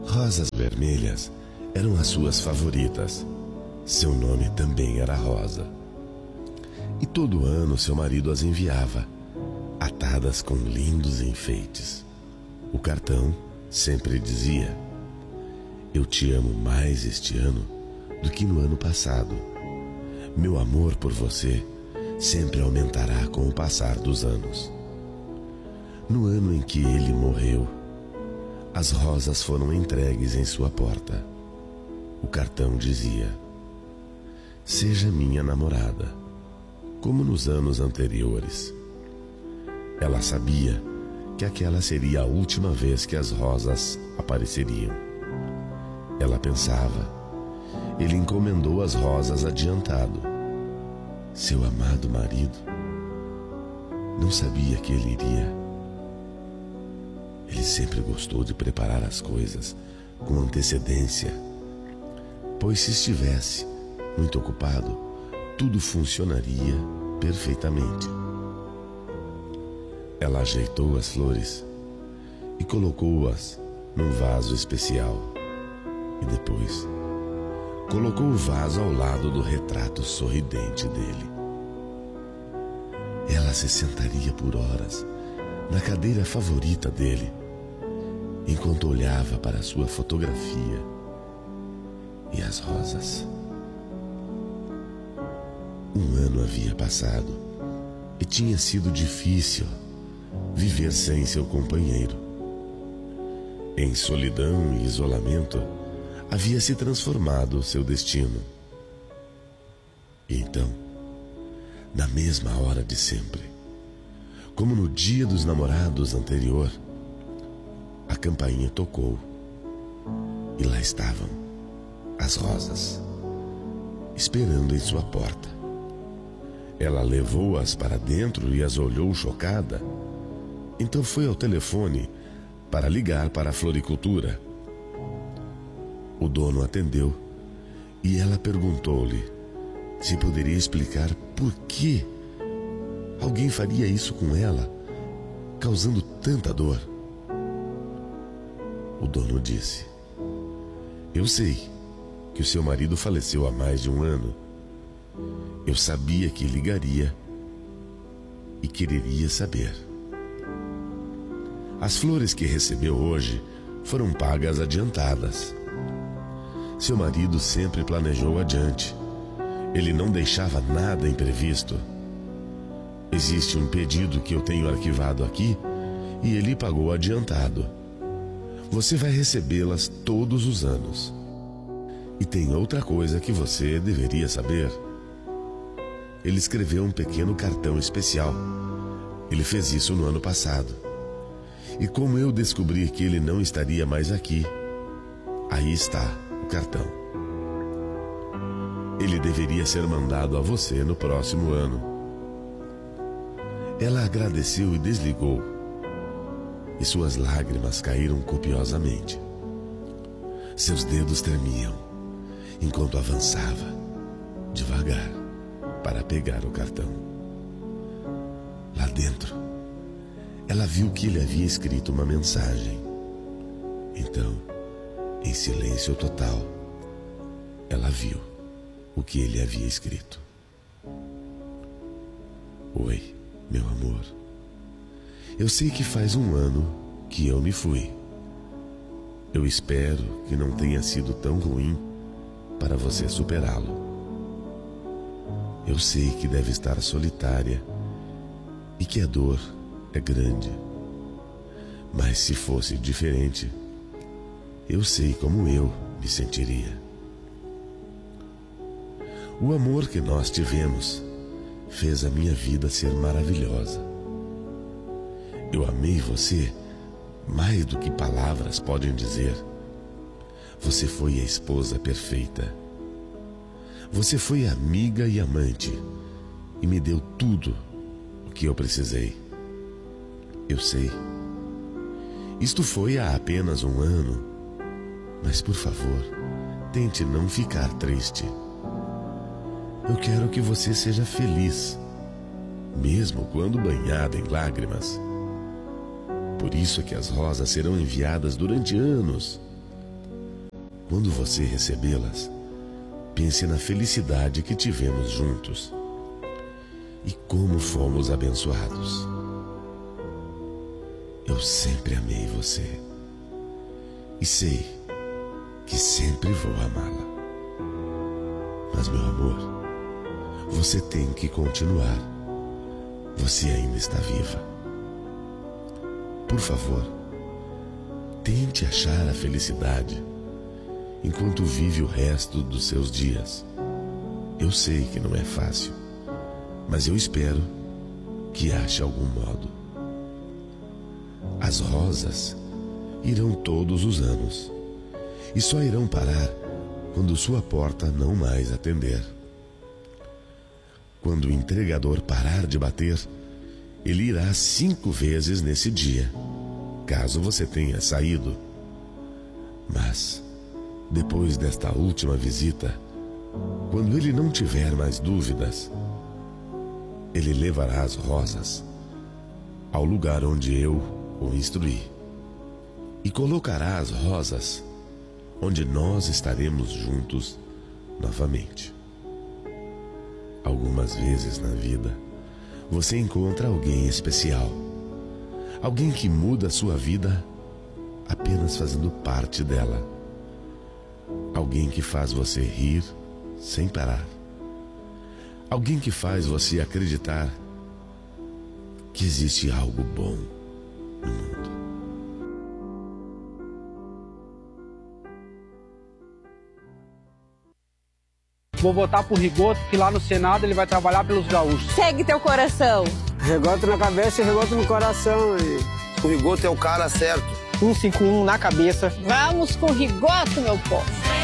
Rosas vermelhas eram as suas favoritas. Seu nome também era Rosa. E todo ano seu marido as enviava, atadas com lindos enfeites. O cartão sempre dizia: eu te amo mais este ano do que no ano passado. Meu amor por você sempre aumentará com o passar dos anos. No ano em que ele morreu, as rosas foram entregues em sua porta. O cartão dizia: seja minha namorada, como nos anos anteriores. Ela sabia que aquela seria a última vez que as rosas apareceriam. Ela pensava: ele encomendou as rosas adiantado. Seu amado marido não sabia que ele iria. Ele sempre gostou de preparar as coisas com antecedência, pois se estivesse muito ocupado, tudo funcionaria perfeitamente. Ela ajeitou as flores e colocou-as num vaso especial e depois colocou o vaso ao lado do retrato sorridente dele. Ela se sentaria por horas na cadeira favorita dele, enquanto olhava para sua fotografia e as rosas. Um ano havia passado e tinha sido difícil viver sem seu companheiro. Em solidão e isolamento havia se transformado seu destino. E então, na mesma hora de sempre, como no dia dos namorados anterior, a campainha tocou e lá estavam as rosas, esperando em sua porta. Ela levou-as para dentro e as olhou chocada. Então foi ao telefone para ligar para a floricultura. O dono atendeu e ela perguntou-lhe se poderia explicar por que alguém faria isso com ela, causando tanta dor. O dono disse: eu sei que o seu marido faleceu há mais de um ano. Eu sabia que ligaria e quereria saber. As flores que recebeu hoje foram pagas adiantadas. Seu marido sempre planejou adiante. Ele não deixava nada imprevisto. Existe um pedido que eu tenho arquivado aqui e ele pagou adiantado. Você vai recebê-las todos os anos. E tem outra coisa que você deveria saber. Ele escreveu um pequeno cartão especial. Ele fez isso no ano passado. E como eu descobri que ele não estaria mais aqui, aí está o cartão. Ele deveria ser mandado a você no próximo ano. Ela agradeceu e desligou, e suas lágrimas caíram copiosamente. Seus dedos tremiam enquanto avançava devagar para pegar o cartão. Lá dentro, ela viu que ele havia escrito uma mensagem. Então, em silêncio total, ela viu o que ele havia escrito. Oi, meu amor. Eu sei que faz um ano que eu me fui. Eu espero que não tenha sido tão ruim para você superá-lo. Eu sei que deve estar solitária e que a dor é grande. Mas se fosse diferente, eu sei como eu me sentiria. O amor que nós tivemos fez a minha vida ser maravilhosa. Eu amei você mais do que palavras podem dizer. Você foi a esposa perfeita. Você foi amiga e amante e me deu tudo o que eu precisei. Eu sei. Isto foi há apenas um ano, mas por favor, tente não ficar triste. Eu quero que você seja feliz, mesmo quando banhada em lágrimas. Por isso é que as rosas serão enviadas durante anos, Quando você recebê-las, pense na felicidade que tivemos juntos e como fomos abençoados. Eu sempre amei você e sei que sempre vou amá-la. Mas, meu amor, você tem que continuar. Você ainda está viva. Por favor, tente achar a felicidade enquanto vive o resto dos seus dias. Eu sei que não é fácil, mas eu espero que ache algum modo. As rosas irão todos os anos e só irão parar quando sua porta não mais atender. Quando o entregador parar de bater, ele irá 5 vezes nesse dia, caso você tenha saído. Mas, depois desta última visita, quando ele não tiver mais dúvidas, ele levará as rosas ao lugar onde eu o instruí e colocará as rosas onde nós estaremos juntos novamente. Algumas vezes na vida, você encontra alguém especial, alguém que muda a sua vida apenas fazendo parte dela, alguém que faz você rir sem parar, alguém que faz você acreditar que existe algo bom no mundo. Vou votar pro Rigoto, que lá no Senado ele vai trabalhar pelos gaúchos. Segue teu coração. Rigoto na cabeça e Rigoto no coração. O Rigoto é o cara certo. 151 na cabeça. Vamos com Rigoto, meu povo.